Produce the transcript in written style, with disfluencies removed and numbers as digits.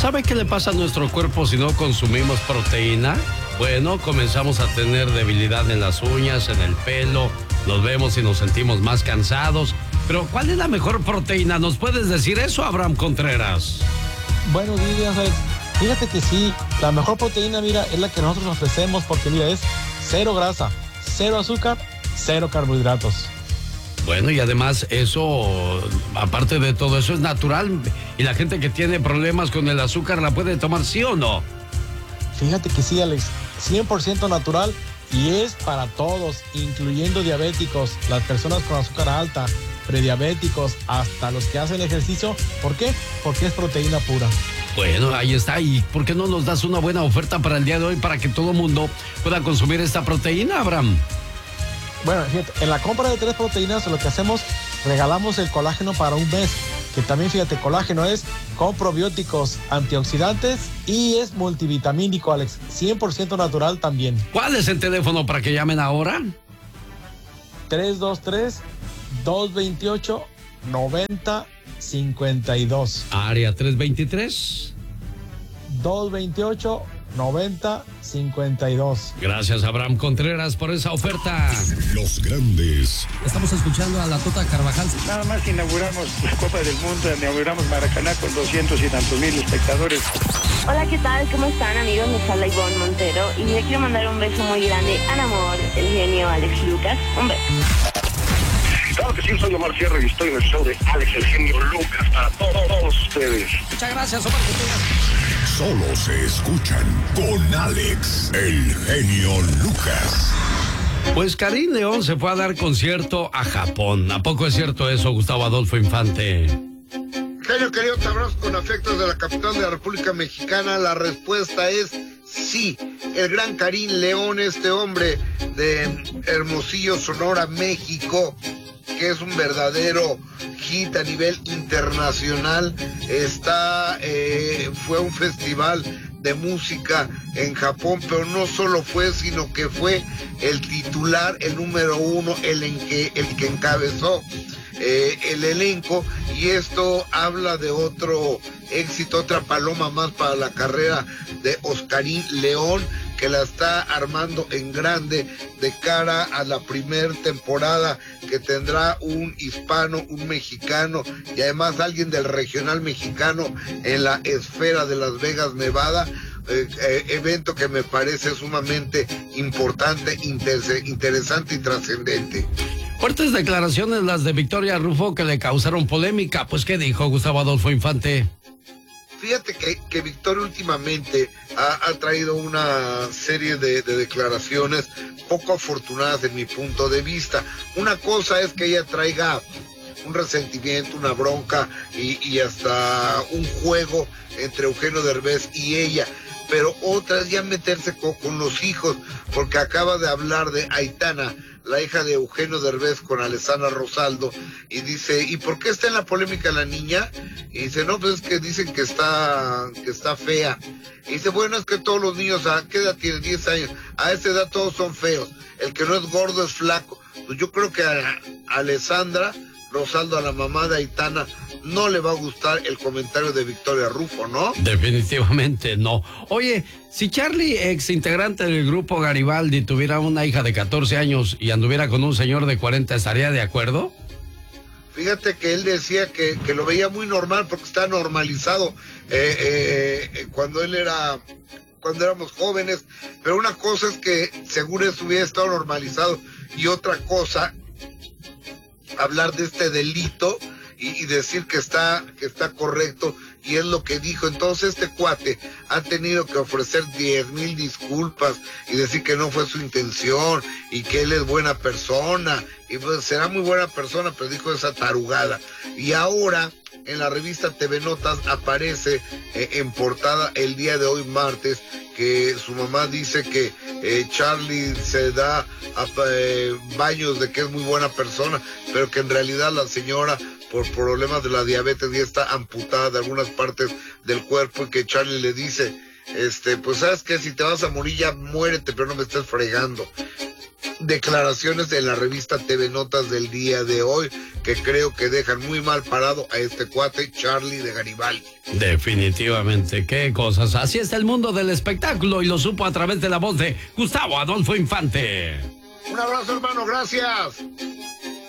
¿Sabe qué le pasa a nuestro cuerpo si no consumimos proteína? Bueno, comenzamos a tener debilidad en las uñas, en el pelo, nos vemos y nos sentimos más cansados. Pero ¿cuál es la mejor proteína? ¿Nos puedes decir eso, Abraham Contreras? Buenos días, Alex. Fíjate que sí, la mejor proteína, mira, es la que nosotros ofrecemos porque, mira, es cero grasa, cero azúcar, cero carbohidratos. Bueno, y además eso, aparte de todo eso, es natural. Y la gente que tiene problemas con el azúcar, ¿la puede tomar, sí o no? Fíjate que sí, Alex, 100% natural y es para todos, incluyendo diabéticos, las personas con azúcar alta, prediabéticos, hasta los que hacen ejercicio. ¿Por qué? Porque es proteína pura. Bueno, ahí está. ¿Y por qué no nos das una buena oferta para el día de hoy para que todo el mundo pueda consumir esta proteína, Abraham? Bueno, fíjate, en la compra de 3 proteínas lo que hacemos, regalamos el colágeno para un mes, que también, fíjate, colágeno es con probióticos, antioxidantes y es multivitamínico, Alex, 100% natural también. ¿Cuál es el teléfono para que llamen ahora? 323-228-9052. Área 323. 228-9052. Gracias, Abraham Contreras, por esa oferta. Los grandes. Estamos escuchando a la Tota Carvajal. Nada más inauguramos la Copa del Mundo, inauguramos Maracaná con 200 y tantos mil espectadores. Hola, ¿qué tal? ¿Cómo están, amigos? Les habla Ivonne Montero y le quiero mandar un beso muy grande al amor, el genio Alex Lucas. Un beso. Claro que sí, soy Omar Sierra y estoy en el show de Alex, el genio Lucas, para todos ustedes. Muchas gracias, Omar. Solo se escuchan con Alex, el genio Lucas. Pues Karim León se fue a dar concierto a Japón. ¿A poco es cierto eso, Gustavo Adolfo Infante? Genio querido, te abrazo con afectos de la capital de la República Mexicana. La respuesta es sí. El gran Karim León, este hombre de Hermosillo, Sonora, México, que es un verdadero hit a nivel internacional, fue a un festival de música en Japón, pero no solo fue, sino que fue el titular, el número 1, el que encabezó el elenco, y esto habla de otro éxito, otra paloma más para la carrera de Oscarín León, que la está armando en grande de cara a la primer temporada que tendrá un hispano, un mexicano y además alguien del regional mexicano en la esfera de Las Vegas, Nevada. Evento que me parece sumamente importante, interesante y trascendente. Fuertes declaraciones las de Victoria Rufo que le causaron polémica. Pues, ¿qué dijo Gustavo Adolfo Infante? Fíjate que Victoria últimamente ha traído una serie de declaraciones poco afortunadas en mi punto de vista. Una cosa es que ella traiga un resentimiento, una bronca y hasta un juego entre Eugenio Derbez y ella, pero otra es ya meterse con los hijos, porque acaba de hablar de Aitana, la hija de Eugenio Derbez, con Alessandra Rosaldo, y dice, ¿y por qué está en la polémica la niña? Y dice, no, pues es que dicen que está fea. Y dice, bueno, es que todos los niños, ¿a qué edad tienen? 10 años. A esa edad todos son feos. El que no es gordo es flaco. Pues yo creo que a Alessandra Rosaldo, a la mamá de Aitana, no le va a gustar el comentario de Victoria Rufo, ¿no? Definitivamente no. Oye, si Charlie, ex integrante del grupo Garibaldi, tuviera una hija de 14 años y anduviera con un señor de 40, ¿estaría de acuerdo? Fíjate que él decía que lo veía muy normal porque está normalizado cuando éramos jóvenes, pero una cosa es que según eso hubiera estado normalizado y otra cosa hablar de este delito y decir que está correcto, y es lo que dijo. Entonces este cuate ha tenido que ofrecer 10,000 disculpas y decir que no fue su intención y que él es buena persona, y pues será muy buena persona, pero dijo esa tarugada. Y ahora en la revista TV Notas aparece en portada el día de hoy, martes, que su mamá dice que Charlie se da baños de que es muy buena persona, pero que en realidad la señora, por problemas de la diabetes, ya está amputada de algunas partes del cuerpo, y que Charlie le dice, pues sabes que si te vas a morir ya muérete, pero no me estés fregando. Declaraciones de la revista TV Notas del día de hoy que creo que dejan muy mal parado a este cuate Charlie de Garibaldi. Definitivamente, qué cosas. Así está el mundo del espectáculo y lo supo a través de la voz de Gustavo Adolfo Infante. Un abrazo, hermano, gracias.